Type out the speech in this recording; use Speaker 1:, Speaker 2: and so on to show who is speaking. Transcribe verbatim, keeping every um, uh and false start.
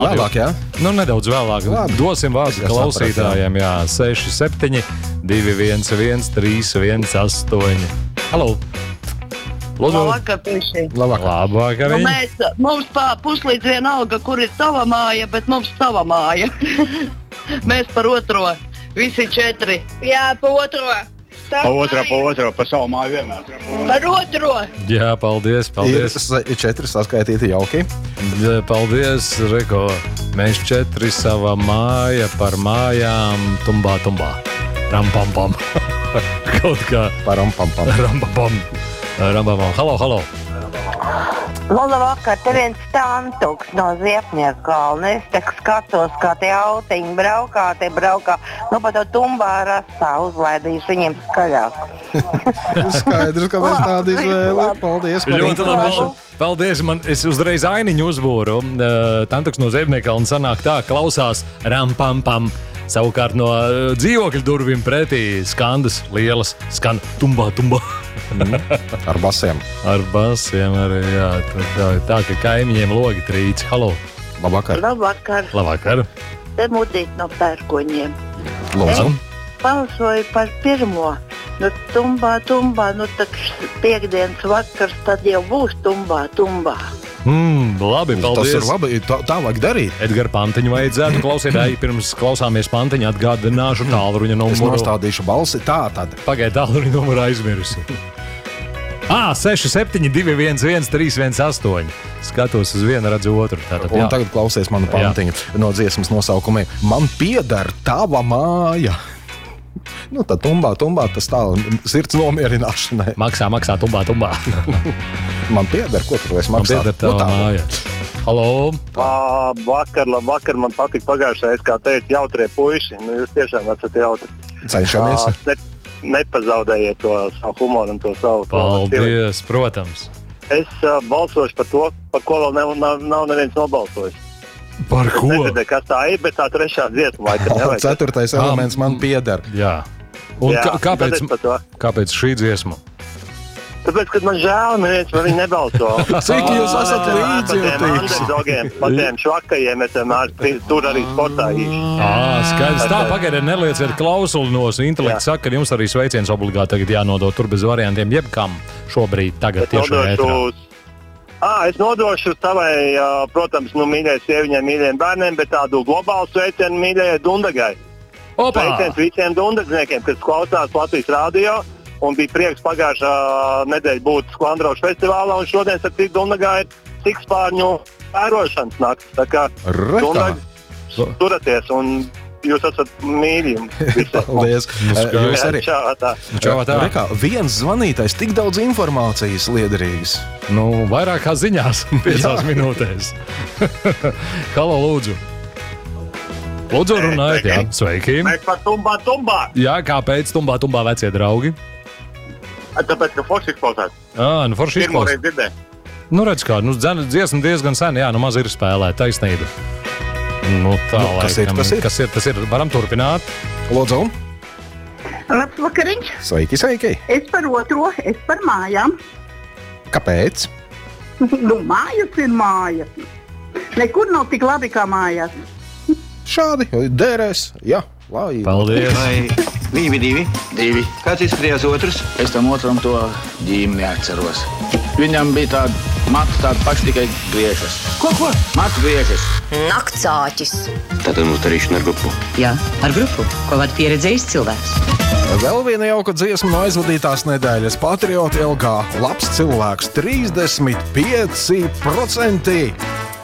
Speaker 1: Vēlāk, jā?
Speaker 2: Nu, nedaudz vēlāk.
Speaker 1: Labi.
Speaker 2: Dosim vārdu klausītājiem, jā. seši septiņi divi viens viens trīs viens astoņi. Halo! Lūdzu.
Speaker 3: Labvakar, puiši.
Speaker 1: Labvakar.
Speaker 2: Labvakar.
Speaker 3: Nu, mēs, mums pa puslīdz vienalga, kur ir tava māja, bet mums tava māja. Mēs par otro. Visi četri. Jā, pa otro.
Speaker 4: Pa otro, pa otro, pa savu māju vienmēr.
Speaker 3: Par otro.
Speaker 2: Jā, paldies, paldies.
Speaker 1: Ir četri saskaitīti jauki.
Speaker 2: Jā, paldies, Reko. Mēs četri sava māja par mājām tumbā, tumbā. Rampampam. Kaut kā.
Speaker 1: Parampampam.
Speaker 2: Rampampam. Rampampam. Halo, halo.
Speaker 5: Labvakar, te viens tantuks no Ziepnieku kalna. Es te skatos, kā tie autiņi braukā, tie braukā. Nu, pat to tumbā rasā uzlaidīšu viņiem skaļāk.
Speaker 1: Skaidrs, ka mēs tādu izvēli. Paldies par
Speaker 2: Ļoti labi. Paldies, man es uzreiz ainiņu uzbūru. Uh, tantuks no Ziepnieku kalna sanāk tā, klausās rampampam. Savukārt no uh, dzīvokļa durvīm pretī skandas lielas, skan tumbā, tumbā.
Speaker 1: Mm. Ar basiem.
Speaker 2: Ar basiem arī, jā. Tā, tā, tā ka kaimiņiem logi trīc. Halo.
Speaker 1: Labvakar.
Speaker 3: Labvakar.
Speaker 2: Labvakar.
Speaker 3: Te mudīt no pērkoņiem.
Speaker 1: Lūdzu.
Speaker 3: Balsoju par pirmo. Nu, tumbā, tumbā, nu tak piekdienas vakars, tad jau būs tumbā, tumbā.
Speaker 2: Mm, labi, paldies.
Speaker 1: Tas ir labi, tā, tā vajag darīt.
Speaker 2: Edgars Pantiņu vajadzētu klausītāji. Pirms klausāmies Pantiņu atgādināšu tālruņa numuru.
Speaker 1: Es nostādīšu balsi tā tad.
Speaker 2: Pagaid, tālruņa numuru aizmirsu. Ā, seši septiņi divi viens viens trīs viens astoņi. Skatos uz vienu, redzu otru. Tātad,
Speaker 1: Un
Speaker 2: jā.
Speaker 1: tagad klausies manu Pantiņu no dziesmas nosaukumiem. Man pieder tava māja. Nu, tad tumbā, tumbā tas tā sirds nomierināšanai.
Speaker 2: Maksā, maksā, tumbā, tumbā.
Speaker 1: Man pieder, ko tur es
Speaker 2: Man
Speaker 1: maksātu?
Speaker 2: pieder tava māja. Halo.
Speaker 4: Labvakar, labvakar, man patīk pagājušais, kā teica, jautrie puiši. Nu, jūs tiešām esat jautri.
Speaker 1: Cenšamies.
Speaker 4: Ne, nepazaudējiet to savu humoru un to savu.
Speaker 2: Paldies, protams.
Speaker 4: Es uh, balsošu par to, par ko vēl nav, nav, nav neviens nobalsojis.
Speaker 2: Par
Speaker 4: Es nedzirdēju, kas tā ir, bet tā trešā dziesma laikam nevajag.
Speaker 1: Ceturtais elements man pieder.
Speaker 2: Jā. Un
Speaker 4: Jā,
Speaker 2: kā, kāpēc,
Speaker 4: tad es par to.
Speaker 2: kāpēc šī dziesma?
Speaker 4: Tāpēc, kad man žēl, neviens par viņu nebalso.
Speaker 1: Cik jūs esat
Speaker 4: Par tiem
Speaker 1: līdzjūtīgs?
Speaker 4: underdogiem, par tiem švakajiem, es vienmēr tur arī sportā īši.
Speaker 2: Ā, skaidrs. Tā, pagaidiet, nelieciet klausuli no intelekta. Saka, ka jums arī sveiciens obligāti tagad jānodot tur bez variantiem. Jebkam šobrīd, tagad
Speaker 4: Es
Speaker 2: tieši
Speaker 4: nodošu
Speaker 2: ētrā.
Speaker 4: uz- Ā, es nodošu savai, ā, protams, nu, mīļai sieviņai, mīļiem bērniem, bet tādu globālu sveicienu mīļajai Dundagai.
Speaker 2: Opa!
Speaker 4: Sveiciens visiem dundagzniekiem, kas klausās Latvijas rādio. Un bija prieks pagājušā nedēļa būt Sklandraušu festivālā. Un šodien, starp citu, Dundagā ir sikspārņu vērošanas nakts. Tā kā
Speaker 1: Retā.
Speaker 4: Dundag, turaties un jūs esat mīļi.
Speaker 1: Paldies. Jūs arī.
Speaker 4: Čau, tā.
Speaker 2: Čau, tā.
Speaker 1: Rekā, viens zvanītais, tik daudz informācijas liederīgas.
Speaker 2: Nu, vairāk kā ziņās, piecās minūtēs. Halo, lūdzu. Lūdzu, runājiet, jā. Sveiki.
Speaker 4: Mēs par tumbā, tumbā.
Speaker 2: Jā, kāpēc tumbā, tumbā vecie draugi?
Speaker 4: Tāpēc, ka forši izklausās.
Speaker 2: Ā, nu forši
Speaker 4: Pirmo
Speaker 2: izklausās.
Speaker 4: reizi dzirdēju.
Speaker 2: Nu, redz kā, nu, dzen- dziesma diezgan sen, jā, nu maz ir spēlēt, taisnība. Nu, tā,
Speaker 1: Nu, kas ir,
Speaker 2: laikam,
Speaker 1: tas ir?
Speaker 2: Kas ir, tas ir, varam turpināt.
Speaker 1: Lūdzu.
Speaker 3: Labvakariņš.
Speaker 1: Sveiki, sveiki.
Speaker 3: Es par otro, es par mājām.
Speaker 1: Kāpēc?
Speaker 3: Nu, mājas ir mājas. Nekur nav tik labi kā mājās.
Speaker 1: Šādi, derēs. Jā, lai.
Speaker 2: Paldies.
Speaker 6: Vai divi, divi, divi. Kāds izskatījās otrs? Es tam otram to ģīmi neatceros. Viņam bija tāda matu, tāda paša tikai griežas. Ko, ko? Matu griežas.
Speaker 7: Naktsāķis.
Speaker 6: Tad mums darīšana ar grupu.
Speaker 7: Jā, ar grupu, ko vada pieredzējis cilvēks.
Speaker 1: Vēl viena jauka dziesma no aizvadītās nedēļas. Patrioti L G. Labs cilvēks trīsdesmit pieci procenti.